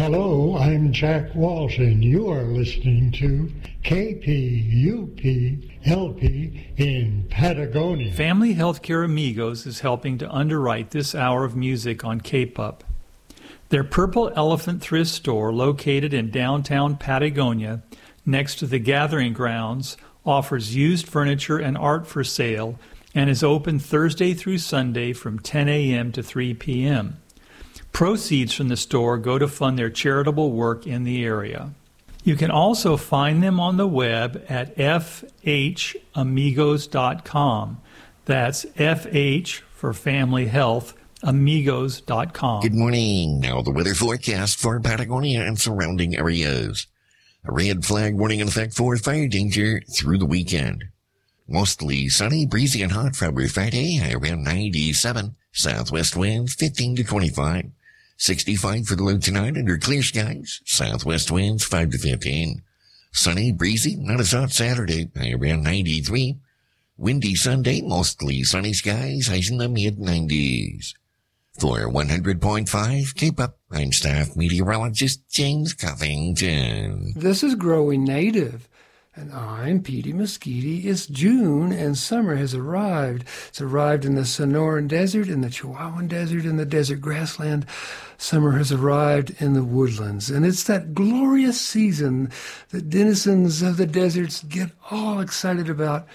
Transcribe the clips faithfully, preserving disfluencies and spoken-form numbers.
Hello, I'm Jack Walsh, and you are listening to K P U P L P in Patagonia. Family Healthcare Amigos is helping to underwrite this hour of music on K P U P. Their Purple Elephant thrift store, located in downtown Patagonia, next to the Gathering Grounds, offers used furniture and art for sale and is open Thursday through Sunday from ten a.m. to three p.m. Proceeds from the store go to fund their charitable work in the area. You can also find them on the web at f h amigos dot com. That's F H for Family Health, amigos dot com. Good morning. Now the weather forecast for Patagonia and surrounding areas. A red flag warning in effect for fire danger through the weekend. Mostly sunny, breezy, and hot for Friday, high around ninety-seven. Southwest winds fifteen to twenty-five. sixty-five for the low tonight under clear skies. Southwest winds five to fifteen. Sunny, breezy, not as hot Saturday, high around ninety-three. Windy Sunday, mostly sunny skies, highs in the mid nineties. For one hundred point five K P U P, I'm staff meteorologist James Covington. This is Growing Native, and I'm Petey Mosquiti. It's June, and summer has arrived. It's arrived in the Sonoran Desert, in the Chihuahuan Desert, in the desert grassland. Summer has arrived in the woodlands, and it's that glorious season that denizens of the deserts get all excited about.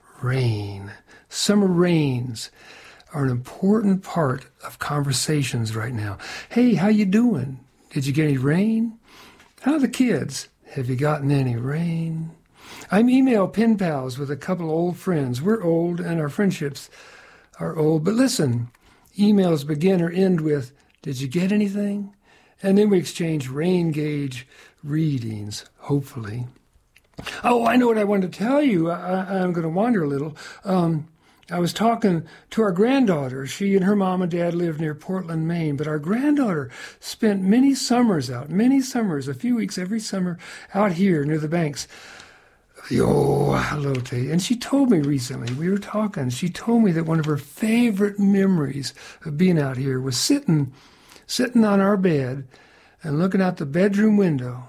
Rain. Summer rains are an important part of conversations right now. Hey, how you doing? Did you get any rain? How are the kids? Have you gotten any rain? I'm email pen pals with a couple of old friends. We're old and our friendships are old. But listen, emails begin or end with, did you get anything? And then we exchange rain gauge readings, hopefully. Oh, I know what I wanted to tell you. I, I'm going to wander a little. Um, I was talking to our granddaughter. She and her mom and dad live near Portland, Maine, but our granddaughter spent many summers out, many summers, a few weeks every summer out here near the banks of the Ohlone. And she told me recently, we were talking, she told me that one of her favorite memories of being out here was sitting, sitting on our bed and looking out the bedroom window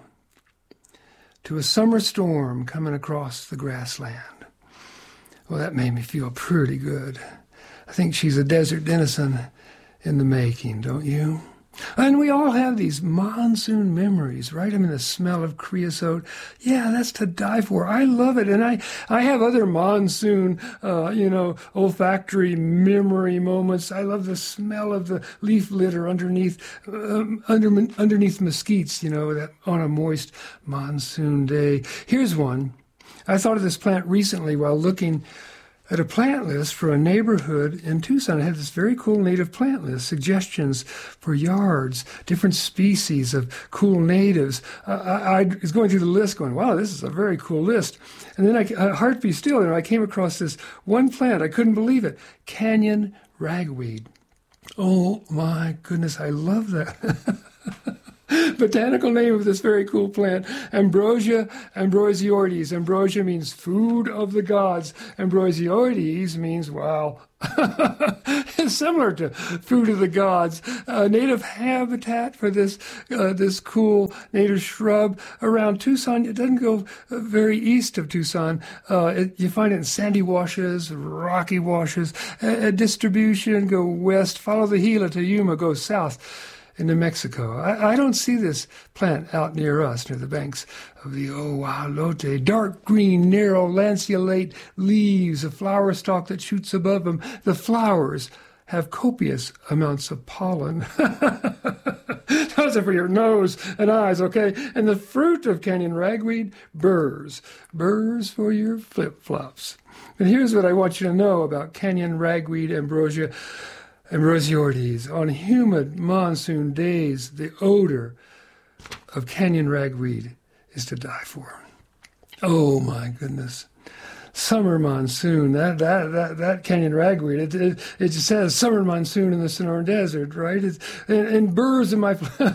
to a summer storm coming across the grassland. Well, that made me feel pretty good. I think she's a desert denizen in the making, don't you? And we all have these monsoon memories, right? I mean, the smell of creosote. Yeah, that's to die for. I love it. And I, I have other monsoon, uh, you know, olfactory memory moments. I love the smell of the leaf litter underneath, um, under, underneath mesquites, you know, that on a moist monsoon day. Here's one. I thought of this plant recently while looking at a plant list for a neighborhood in Tucson. I had this very cool native plant list, suggestions for yards, different species of cool natives. Uh, I, I was going through the list going, wow, this is a very cool list. And then, I, uh, heart be still, and I came across this one plant. I couldn't believe it. Canyon ragweed. Oh, my goodness, I love that. Botanical name of this very cool plant, Ambrosia ambrosioides. Ambrosia means food of the gods. Ambrosioides means, wow, it's similar to food of the gods. Uh, native habitat for this uh, this cool native shrub around Tucson. It doesn't go very east of Tucson. Uh, it, you find it in sandy washes, rocky washes. Uh, distribution, go west, follow the Gila to Yuma, go south in New Mexico. I, I don't see this plant out near us, near the banks of the Ohlone. Dark green, narrow, lanceolate leaves, a flower stalk that shoots above them. The flowers have copious amounts of pollen. Those are for your nose and eyes, okay? And the fruit of canyon ragweed, burrs. Burrs for your flip-flops. And here's what I want you to know about canyon ragweed ambrosia ambrosioides. On humid monsoon days, the odor of canyon ragweed is to die for. Oh my goodness. Summer monsoon, that that that, that canyon ragweed, it, it it just says summer monsoon in the Sonoran Desert, right? It's, and, and burrs in my,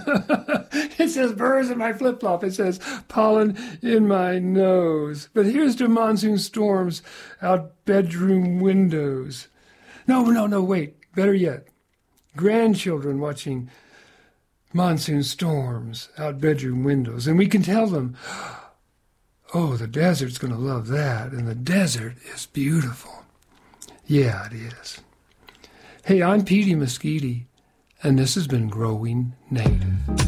it says burrs in my flip-flop. It says pollen in my nose. But here's to monsoon storms out bedroom windows. No, no, no, wait. Better yet, grandchildren watching monsoon storms out bedroom windows. And we can tell them, oh, the desert's going to love that. And the desert is beautiful. Yeah, it is. Hey, I'm Petey Mesquite, and this has been Growing Native.